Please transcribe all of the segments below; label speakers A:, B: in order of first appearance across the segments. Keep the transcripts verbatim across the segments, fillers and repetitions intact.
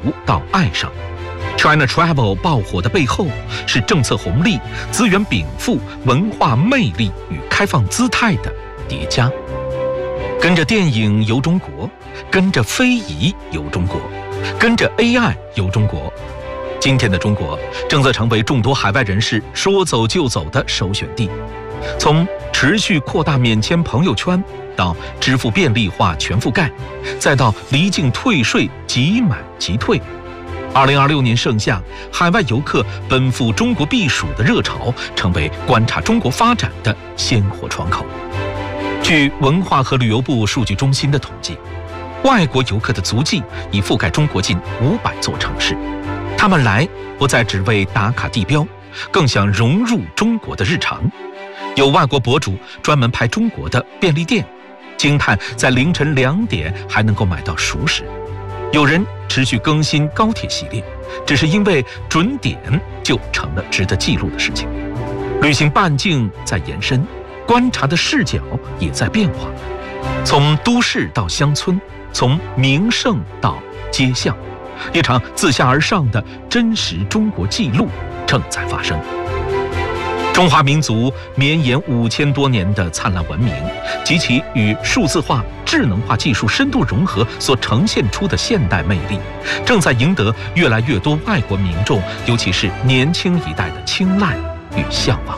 A: 到爱上。China Travel 爆火的背后，是政策红利、资源禀赋、文化魅力与开放姿态的叠加。跟着电影游中国，跟着非遗游中国，跟着 A I 游中国。今天的中国正在成为众多海外人士说走就走的首选地。从持续扩大免签朋友圈，到支付便利化全覆盖，再到离境退税即买即退。二零二六年盛夏，海外游客奔赴中国避暑的热潮，成为观察中国发展的鲜活窗口。据文化和旅游部数据中心的统计，外国游客的足迹已覆盖中国近五百座城市。他们来不再只为打卡地标，更想融入中国的日常。有外国博主专门拍中国的便利店，惊叹在凌晨两点还能够买到熟食。有人持续更新高铁系列，只是因为准点就成了值得记录的事情。旅行半径在延伸，观察的视角也在变化，从都市到乡村，从名胜到街巷，一场自下而上的真实中国记录正在发生。中华民族绵延五千多年的灿烂文明及其与数字化、智能化技术深度融合所呈现出的现代魅力，正在赢得越来越多外国民众，尤其是年轻一代的青睐与向往。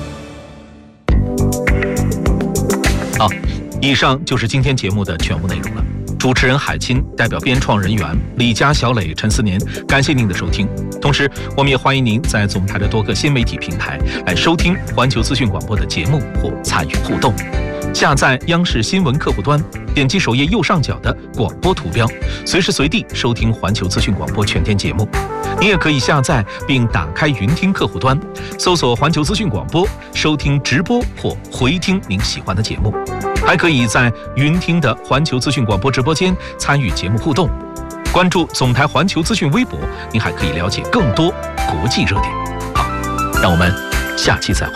A: 好，以上就是今天节目的全部内容了。主持人海清，代表编创人员李佳、小磊、陈思年，感谢您的收听。同时，我们也欢迎您在总台的多个新媒体平台来收听环球资讯广播的节目或参与互动。下载央视新闻客户端，点击首页右上角的广播图标，随时随地收听环球资讯广播全天节目。你也可以下载并打开云听客户端，搜索环球资讯广播，收听直播或回听您喜欢的节目。还可以在云听的环球资讯广播直播间参与节目互动。关注总台环球资讯微博，您还可以了解更多国际热点。好，让我们下期再会。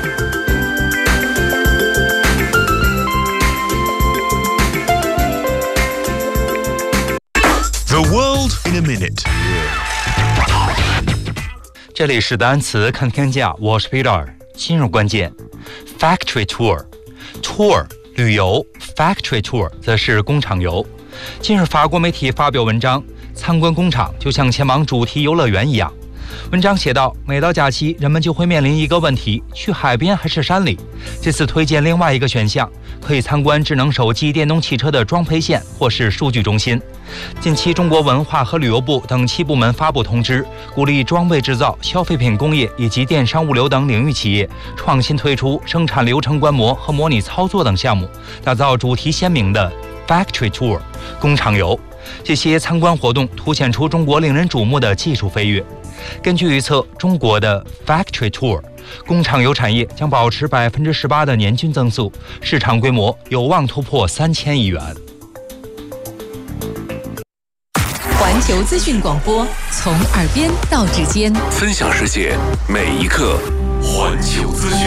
B: The world in a minute。
C: 这里是单词看天价，我是 Peter。今日关键 ：factory tour。tour 旅游 ，factory tour 则是工厂游。近日，法国媒体发表文章，参观工厂就像前往主题游乐园一样。文章写道，每到假期，人们就会面临一个问题：去海边还是山里？这次推荐另外一个选项，可以参观智能手机、电动汽车的装配线或是数据中心。近期，中国文化和旅游部等七部门发布通知，鼓励装备制造、消费品工业以及电商物流等领域企业创新推出生产流程观摩和模拟操作等项目，打造主题鲜明的 factory tour 工厂游。这些参观活动凸显出中国令人瞩目的技术飞跃。根据预测，中国的 factory tour 工厂游产业将保持百分之十八的年均增速，市场规模有望突破三千亿元。
D: 环球资讯广播，从耳边到指尖，
E: 分享世界每一刻。环球资讯。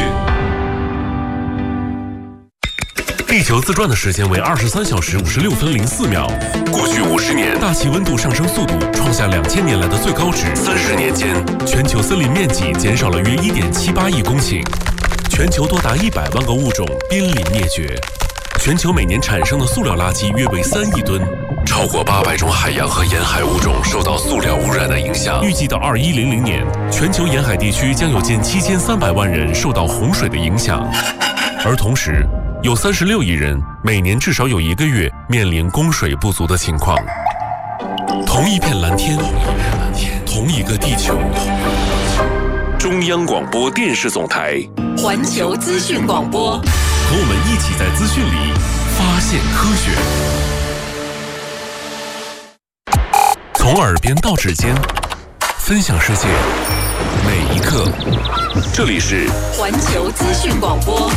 E: 地球自转的时间为二十三小时五十六分零四秒。过去五十年，大气温度上升速度创下两千年来的最高值。三十年间，全球森林面积减少了约一点七八亿公顷，全球多达一百万个物种濒临灭绝。全球每年产生的塑料垃圾约为三亿吨，超过八百种海洋和沿海物种受到塑料污染的影响。预计到二一零零年，全球沿海地区将有近七千三百万人受到洪水的影响，而同时，有三十六亿人每年至少有一个月面临供水不足的情况。同一片蓝天，同一个地球。中央广播电视总台，
D: 环球资讯广播，
E: 和我们一起在资讯里发现科学。从耳边到指尖，分享世界每一刻。这里是
D: 环球资讯广播。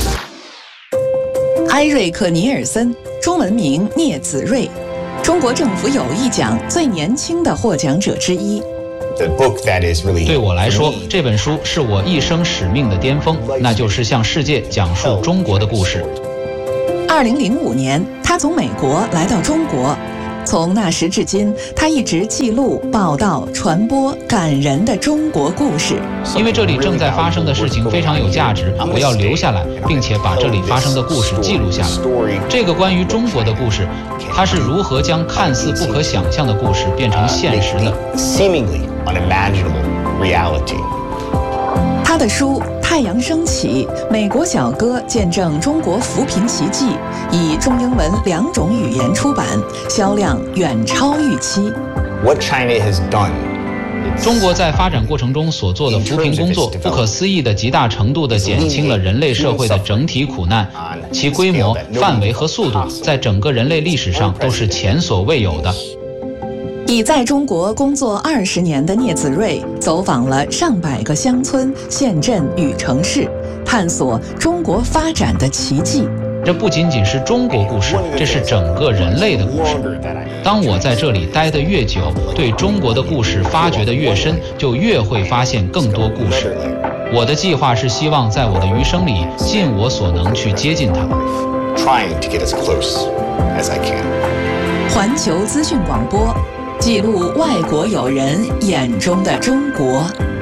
F: 埃瑞克·尼尔森，中文名聂子睿，中国政府友谊奖最年轻的获奖者之一。
G: 对我来说，这本书是我一生使命的巅峰，那就是向世界讲述中国的故事。
F: 二零零五年，他从美国来到中国， 从那时至今，他一直记录、报道、传播感人的中国故事。
G: 因为这里正在发生的事情非常有价值，我要留下来，并且把这里发生的故事记录下来。这个关于中国的故事，它是如何将看似不可想象的故事变成现实的。
F: 他的书《太阳升起》《美国小哥见证中国扶贫奇迹》以中英文两种语言出版，销量远超预期。
H: What China has done
G: 中国在发展过程中所做的扶贫工作，不可思议的极大程度地减轻了人类社会的整体苦难，其规模、范围和速度，在整个人类历史上都是前所未有的。
F: 已在中国工作二十年的聂子睿，走访了上百个乡村、县镇与城市，探索中国发展的奇迹。
G: 这不仅仅是中国故事，这是整个人类的故事。当我在这里待得越久，对中国的故事发掘得越深，就越会发现更多故事。我的计划是希望在我的余生里尽我所能去接近它。
F: 环球资讯广播，记录外国友人眼中的中国。